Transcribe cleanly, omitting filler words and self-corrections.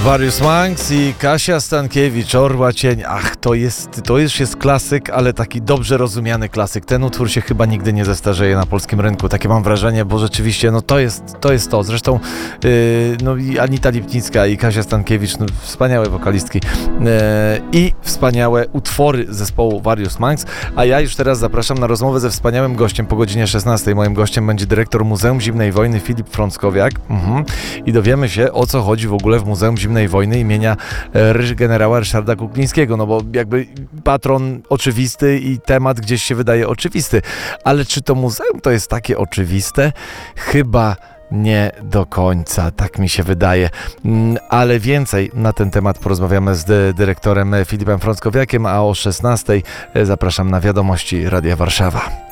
Warius Manx i Kasia Stankiewicz, Orła Cień. Ach, to już jest klasyk, ale taki dobrze rozumiany klasyk. Ten utwór się chyba nigdy nie zestarzeje na polskim rynku. Takie mam wrażenie, bo rzeczywiście to jest to. Zresztą no i Anita Lipnicka i Kasia Stankiewicz, no, wspaniałe wokalistki i wspaniałe utwory zespołu Warius Manx. A ja już teraz zapraszam na rozmowę ze wspaniałym gościem po godzinie 16. Moim gościem będzie dyrektor Muzeum Zimnej Wojny Filip Frąckowiak. I dowiemy się, o co chodzi w ogóle w Muzeum Zimnej Wojny imienia generała Ryszarda Kuklińskiego, no bo jakby patron oczywisty i temat gdzieś się wydaje oczywisty, ale czy to muzeum to jest takie oczywiste? Chyba nie do końca, tak mi się wydaje, ale więcej na ten temat porozmawiamy z dyrektorem Filipem Frąckowiakiem, a o 16:00 zapraszam na Wiadomości Radia Warszawa.